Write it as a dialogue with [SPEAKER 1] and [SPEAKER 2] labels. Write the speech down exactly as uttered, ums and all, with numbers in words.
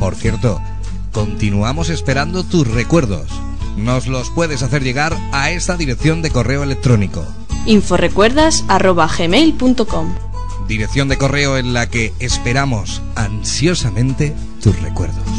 [SPEAKER 1] Por cierto, continuamos esperando tus recuerdos. Nos los puedes hacer llegar a esta dirección de correo electrónico:
[SPEAKER 2] inforecuerdas arroba gmail punto com.
[SPEAKER 1] Dirección de correo en la que esperamos ansiosamente tus recuerdos.